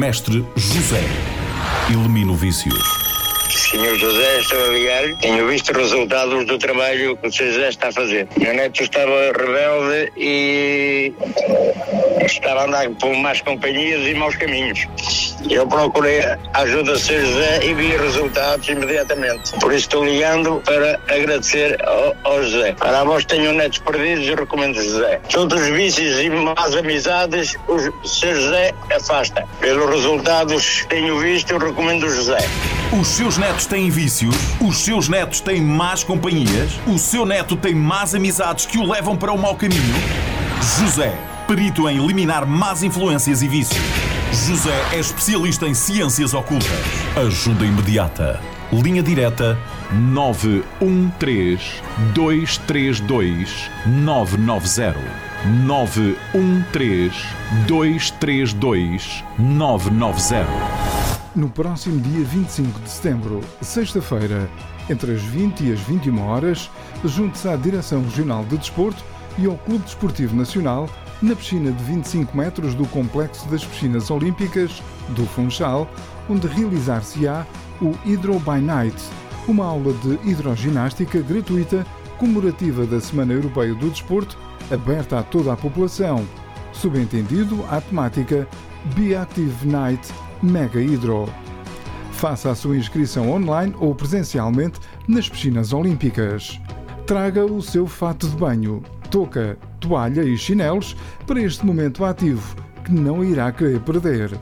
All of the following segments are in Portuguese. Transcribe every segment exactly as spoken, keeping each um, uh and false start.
Mestre José. Elimina o vício. senhor José, estou a ligar. Tenho visto resultados do trabalho que o senhor José está a fazer. Meu neto estava rebelde e estava a andar por más companhias e maus caminhos. Eu procurei a ajuda do senhor José e vi resultados imediatamente. Por isso estou ligando para agradecer ao, ao José. Para vós que tenham netos perdidos, eu recomendo o José. Todos os vícios e más amizades, o senhor José afasta. Pelos resultados que tenho visto, eu recomendo o José. Os seus netos têm vícios? Os seus netos têm más companhias? O seu neto tem más amizades que o levam para o mau caminho? José, perito em eliminar más influências e vícios. José é especialista em ciências ocultas. Ajuda imediata. Linha direta nove um três, dois três dois, nove nove zero. nove um três, dois três dois, nove nove zero. No próximo dia vinte e cinco de setembro, sexta-feira, entre as vinte e as vinte e uma horas, junte-se à Direção Regional de Desporto e ao Clube Desportivo Nacional na piscina de vinte e cinco metros do Complexo das Piscinas Olímpicas do Funchal, onde realizar-se-á o Hydro by Night, uma aula de hidroginástica gratuita comemorativa da Semana Europeia do Desporto, aberta a toda a população. Subentendido à temática Be Active Night Mega Hydro. Faça a sua inscrição online ou presencialmente nas piscinas olímpicas. Traga o seu fato de banho, touca, toalha e chinelos para este momento ativo que não irá querer perder.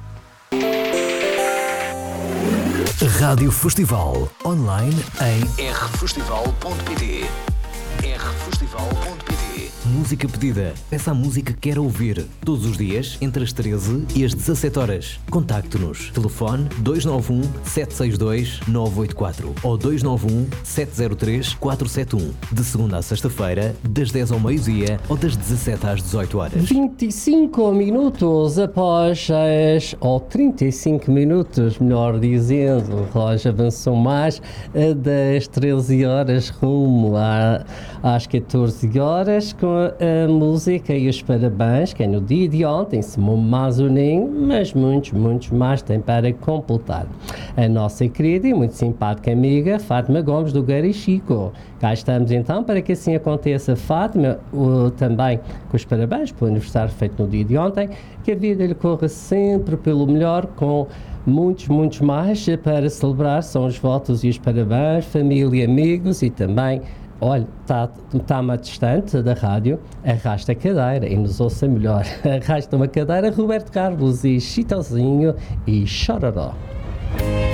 Rádio Festival online em r festival ponto p t. r festival ponto p t. Música pedida. Peça a música que quer ouvir. Todos os dias, entre as treze e as dezassete horas. Contacte-nos. Telefone dois nove um, sete seis dois, nove oito quatro ou dois nove um, sete zero três, quatro sete um. De segunda a sexta-feira, das dez ao meio-dia ou das dezassete às dezoito horas. vinte e cinco minutos após as... ou trinta e cinco minutos, melhor dizendo. O relógio avançou mais das treze horas rumo à, às catorze horas com a música e os parabéns, que é no dia de ontem, somou mais um ninho, mas muitos, muitos mais tem para completar. A nossa querida e muito simpática amiga Fátima Gomes do Gueira e Chico. Cá estamos então para que assim aconteça, Fátima, o, também com os parabéns pelo aniversário feito no dia de ontem, que a vida lhe corra sempre pelo melhor, com muitos, muitos mais para celebrar, são os votos e os parabéns, família, amigos e também. Olha, está tá uma distante da rádio, arrasta a cadeira e nos ouça melhor. Arrasta uma cadeira, Roberto Carlos e Chitãozinho e Chororó.